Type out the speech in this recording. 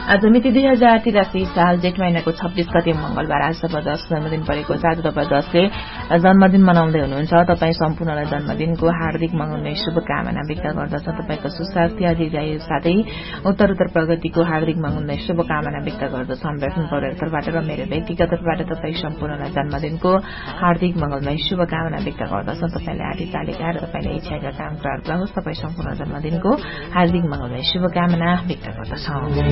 आज मिति 2083 साल जेठ महिनाको 26 गते मंगलबार आज जबरदस्त जन्मदिन परेको छ। आज तपाईँ जसले जन्मदिन मनाउँदै हुनुहुन्छ तपाईँ सम्पूर्णलाई जन्मदिनको हार्दिक मनाउने शुभकामना व्यक्त गर्दछ। तपाईको सुस्वास्थ्य दीर्घायु साथै उत्तरोत्तर प्रगतिको हार्दिक मनाउने शुभकामना व्यक्त गर्दछ। हाम्रो तर्फबाट र मेरो व्यक्तिगत तर्फबाट तपाईँ सम्पूर्णलाई जन्मदिनको हार्दिक मंगलमय शुभकामना व्यक्त गर्दछ। तपाईले आदि तालिका र तपाईले इच्छाका काम प्राप्त होस्। तपाईँ सम्पूर्ण जन्मदिनको हार्दिक मंगलमय शुभकामना व्यक्त गर्दछौं।